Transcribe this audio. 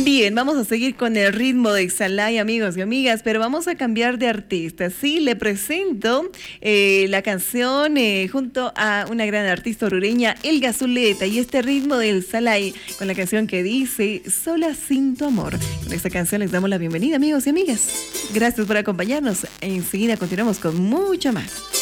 Bien, vamos a seguir con el ritmo de Xalay, amigos y amigas, pero vamos a cambiar de artista. Sí, le presento la canción junto a una gran artista orureña, Elga Zuleta, y este ritmo del Xalay con la canción que dice Sola sin tu amor. Con esta canción les damos la bienvenida, amigos y amigas. Gracias por acompañarnos. Enseguida continuamos con mucho más.